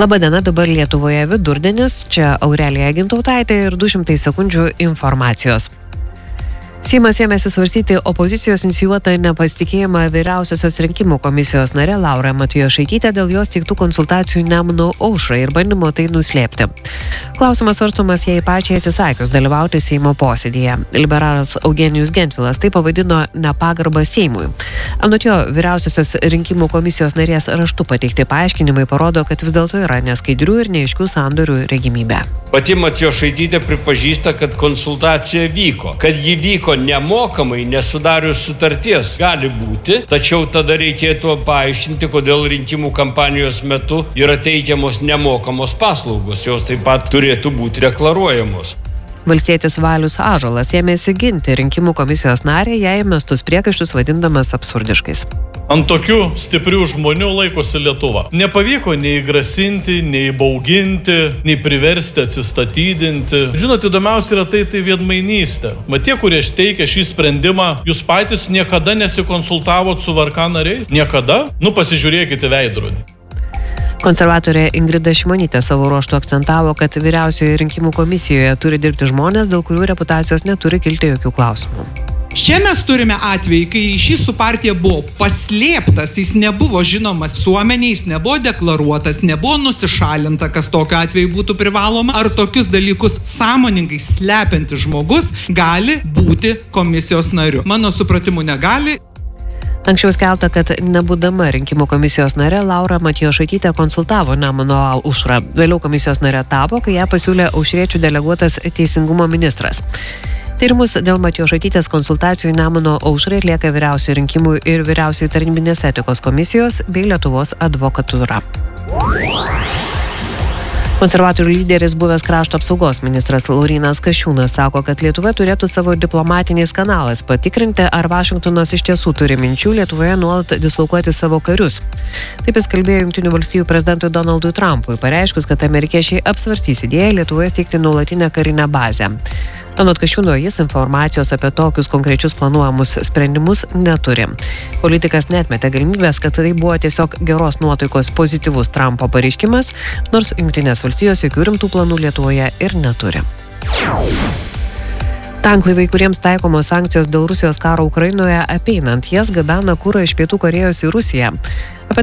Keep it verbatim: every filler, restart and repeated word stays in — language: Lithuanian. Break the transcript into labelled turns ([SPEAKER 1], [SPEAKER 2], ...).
[SPEAKER 1] Labadiena, dabar Lietuvoje vidurdienis, čia Aurelija Gintautaitė ir du šimtai sekundžių informacijos. Seimas ėmėsi svarstyti opozicijos inicijuotą nepasitikėjimą vyriausiosios rinkimų komisijos nare Laura Matjošaitytė dėl jos teiktų konsultacijų Nemuno aušrai ir bandymo tai nuslėpti. Klausimas svarstomas jai pačiai atsisakius dalyvauti Seimo posėdėje. Liberalas Eugenijus Gentvilas tai pavadino nepagarbą Seimui. Anot jo, vyriausiosios rinkimų komisijos narės raštu pateikti paaiškinimai parodo, kad vis dėlto yra neskaidrių ir neaiškių sandorių regimybė.
[SPEAKER 2] Pati Matjošaitytė pripažįsta, kad konsultacija vyko, kad ji vyko nemokamai, nesudarius sutarties. Gali būti, tačiau tada reikėtų paaiškinti, kodėl rinkimų kampanijos metu yra teikiamos nemokamos paslaugos. Jos taip pat turėtų būti deklaruojamos.
[SPEAKER 1] Valstietis Valius Ąžuolas ėmėsi ginti rinkimų komisijos narę, jai mestus priekaištus vadindamas absurdiškais.
[SPEAKER 3] Ant tokių stiprių žmonių laikosi Lietuva. Nepavyko nei grasinti, nei bauginti, nei priversti atsistatydinti. Žinot, įdomiausia yra tai, tai viedmainystė. Mat tie, kurie teikia šį sprendimą, jūs patys niekada nesikonsultavot su V R K nariais? Niekada? Nu, pasižiūrėkite veidrodį.
[SPEAKER 1] Konservatorė Ingrida Šimonytė savo ruožtu akcentavo, kad vyriausioje rinkimų komisijoje turi dirbti žmonės, dėl kurių reputacijos neturi kilti jokių klausimų.
[SPEAKER 4] Čia mes turime atvejį, kai ryšys su partija buvo paslėptas, jis nebuvo žinomas visuomeniai, jis nebuvo deklaruotas, nebuvo nusišalinta, kas tokiu atveju būtų privaloma. Ar tokius dalykus sąmoningai slepiantis žmogus gali būti komisijos nariu? Mano supratimu negali.
[SPEAKER 1] Anksčiau skelbta, kad nebūdama rinkimų komisijos narė Laura Matjošaitytė konsultavo Nemuno aušrą. Vėliau komisijos narė tapo, kai ją pasiūlė aušriečių deleguotas teisingumo ministras. Tyrimus dėl Matjošaitytės konsultacijų Nemuno aušrai atlieka vyriausioji rinkimų ir vyriausioji tarnybinės etikos komisijos bei Lietuvos advokatūra. Konservatorių lyderis buvęs krašto apsaugos ministras Laurynas Kasčiūnas sako, kad Lietuva turėtų savo diplomatiniais kanalais patikrinti, ar Vašingtonas iš tiesų turi minčių Lietuvoje nuolat dislokuoti savo karius. Taip jis kalbėjo Jungtinių valstijų prezidentui Donaldui Trumpui, pareiškus, kad amerikiečiai apsvarstys idėją Lietuvoje steigti nuolatinę karinę bazę. Anot Kasčiūno, jis informacijos apie tokius konkrečius planuojamus sprendimus neturi. Politikas neatmetė galimybės, kad tai buvo tiesiog geros nuotaikos pozityvus Trumpo pareiškimas, nors Jungtinės valstijos jokių rimtų planų Lietuvoje ir neturi. Tanklaivai, kuriems taikomos sankcijos dėl Rusijos karo Ukrainoje, apeinant jas gabena kurą iš Pietų Korėjos į Rusiją. Apie